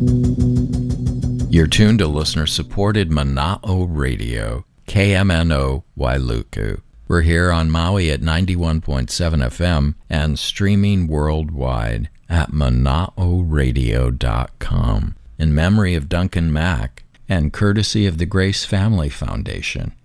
You're tuned to listener-supported Mana'o Radio, KMNO Wailuku. We're here on Maui at 91.7 FM and streaming worldwide at mana'oradio.com in memory of Duncan Mack and courtesy of the Grace Family Foundation.